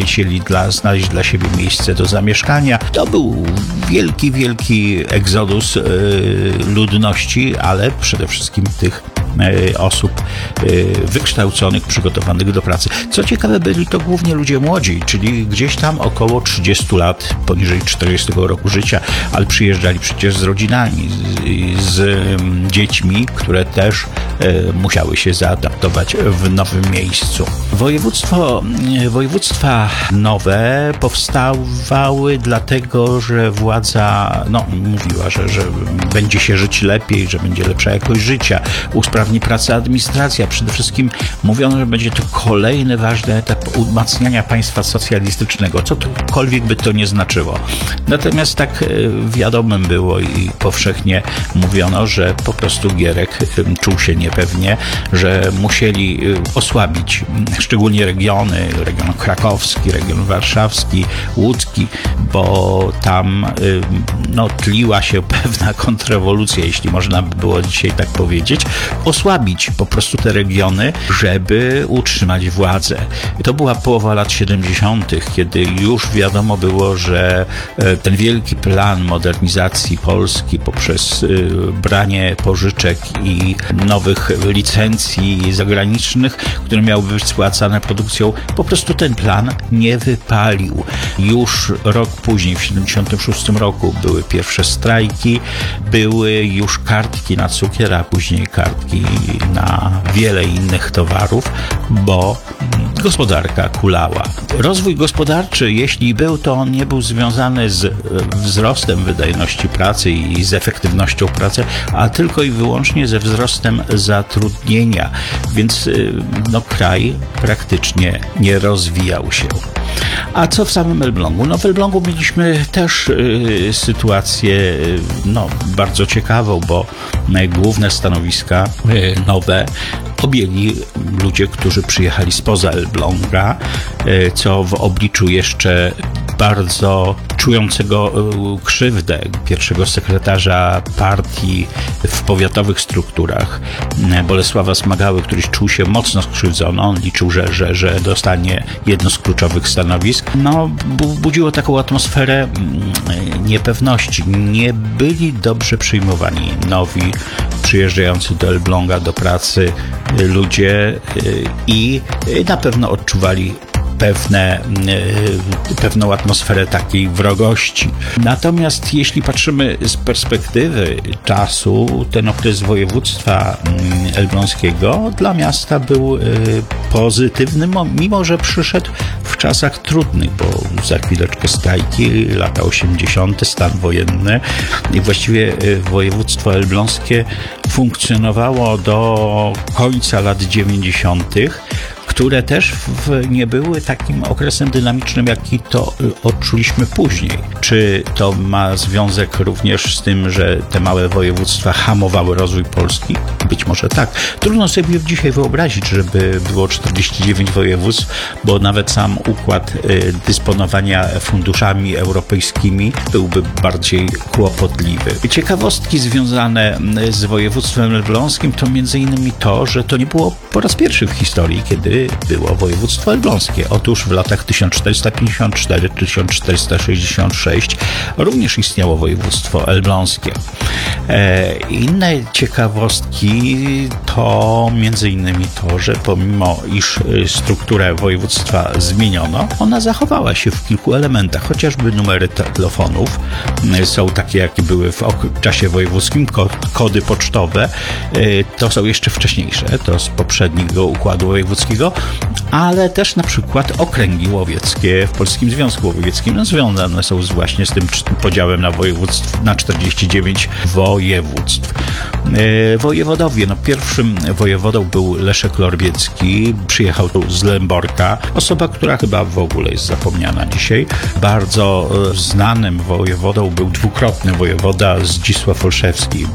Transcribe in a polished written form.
chcieli znaleźć dla siebie miejsce do zamieszkania. To był wielki egzodus ludności, ale przede wszystkim tych osób wykształconych, przygotowanych do pracy. Co ciekawe, byli to głównie ludzie młodzi, czyli gdzieś tam około 30 lat, poniżej 40 roku życia, ale przyjeżdżali przecież z rodzinami, z dziećmi, które też musiały się zaadaptować w nowym miejscu. Województwa nowe powstawały dlatego, że władza mówiła, że będzie się żyć lepiej, że będzie lepsza jakość życia, usprawni pracę administracja. Przede wszystkim mówiono, że będzie to kolejny ważny etap umacniania państwa socjalistycznego, cokolwiek by to nie znaczyło. Natomiast tak wiadomym było i powszechnie mówiono, że po prostu Gierek czuł się niepewnie, że musieli osłabić szczególnie region krakowski, region warszawski, łódzki, bo tam tliła się pewna kontrrewolucja, jeśli można by było dzisiaj tak powiedzieć, osłabić po prostu te regiony, żeby utrzymać władzę. To była połowa lat 70., kiedy już wiadomo było, że ten wielki plan modernizacji Polski poprzez branie pożyczek i nowych licencji zagranicznych, które miały być spłacane produkcją, po prostu ten plan nie wypalił. Już rok później, w 76 roku, były pierwsze strajki, były już kartki na cukier, a później kartki na wiele innych towarów, bo gospodarka kulała. Rozwój gospodarczy, jeśli był, to on nie był związany z wzrostem wydajności pracy i z efektywnością pracy, a tylko i wyłącznie ze wzrostem zatrudnienia, więc kraj praktycznie nie rozwijał się. A co w samym Elblągu? W Elblągu mieliśmy też sytuację bardzo ciekawą, bo główne stanowiska nowe objęli ludzie, którzy przyjechali spoza Elbląga, co w obliczu jeszcze bardzo czującego krzywdę pierwszego sekretarza partii w powiatowych strukturach, Bolesława Smagały, który czuł się mocno skrzywdzony. On liczył, że dostanie jedno z kluczowych stanowisk. Budziło taką atmosferę niepewności. Nie byli dobrze przyjmowani nowi przyjeżdżający do Elbląga do pracy ludzie i na pewno odczuwali pewną atmosferę takiej wrogości. Natomiast jeśli patrzymy z perspektywy czasu, ten okres województwa elbląskiego dla miasta był pozytywny, mimo że przyszedł w czasach trudnych, bo za chwileczkę strajki, lata 80., stan wojenny i właściwie województwo elbląskie funkcjonowało do końca lat 90., które też nie były takim okresem dynamicznym, jaki to odczuliśmy później. Czy to ma związek również z tym, że te małe województwa hamowały rozwój Polski? Być może tak. Trudno sobie dzisiaj wyobrazić, żeby było 49 województw, bo nawet sam układ dysponowania funduszami europejskimi byłby bardziej kłopotliwy. Ciekawostki związane z województwem elbląskim to m.in. to, że to nie było po raz pierwszy w historii, kiedy było województwo elbląskie. Otóż w latach 1454-1466 również istniało województwo elbląskie. Inne ciekawostki to m.in. to, że pomimo iż strukturę województwa zmieniono, ona zachowała się w kilku elementach, chociażby numery telefonów są takie, jakie były w czasie wojewódzkim, kody pocztowe to są jeszcze wcześniejsze, to z poprzedniego układu wojewódzkiego, ale też na przykład okręgi łowieckie w Polskim Związku Łowieckim związane są właśnie z tym podziałem na województw, na 49 województw. Wojewodowie, pierwszym wojewodą był Leszek Lorbiecki, przyjechał tu z Lęborka, osoba, która chyba w ogóle jest zapomniana dzisiaj. Bardzo znanym wojewodą był dwukrotny wojewoda Zdzisław Olszewski,